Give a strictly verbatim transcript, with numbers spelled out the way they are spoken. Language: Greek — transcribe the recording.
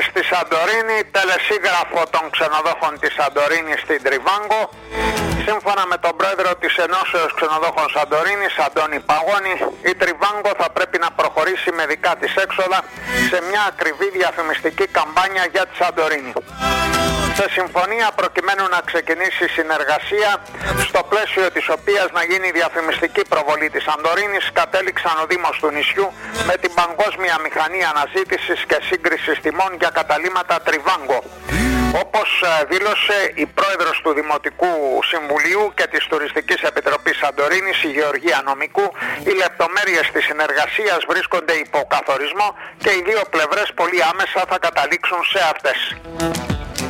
στη Σαντορίνη, τελεσίγραφο των ξενοδόχων της Σαντορίνης στην Τριβάγκο. Σύμφωνα με τον πρόεδρο της Ενώσεως Ξενοδόχων Σαντορίνης, Αντώνη Παγώνη, η Τριβάγκο θα πρέπει να προχωρήσει με δικά της έξοδα σε μια ακριβή διαφημιστική καμπάνια για τη Σαντορίνη. Σε συμφωνία προκειμένου να ξεκινήσει συνεργασία, στο πλαίσιο της οποίας να γίνει διαφημιστική προβολή της Σαντορίνης, κατέληξαν ο Δήμος του νησιού με την Παγκόσμια Μηχανή Αναζήτησης και Σύγκρισης Τιμών για καταλύματα Τριβάγκο. Όπως δήλωσε η πρόεδρος του Δημοτικού Συμβουλίου και της Τουριστικής Επιτροπής Σαντορίνης, η Γεωργία Νομικού, οι λεπτομέρειες της συνεργασίας βρίσκονται υπό καθορισμό και οι δύο πλευρές πολύ άμεσα θα καταλήξουν σε αυτές.